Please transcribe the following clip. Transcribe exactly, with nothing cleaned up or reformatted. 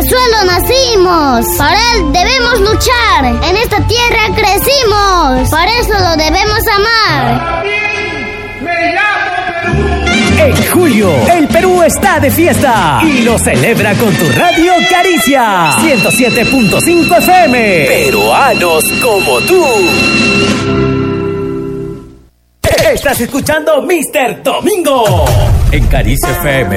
suelo nacimos, para él debemos luchar, en esta tierra crecimos, por eso lo debemos amar. En julio, el Perú está de fiesta y lo celebra con tu radio Caricia ciento siete punto cinco F M. Peruanos como tú. Estás escuchando mister Domingo en Caricia F M.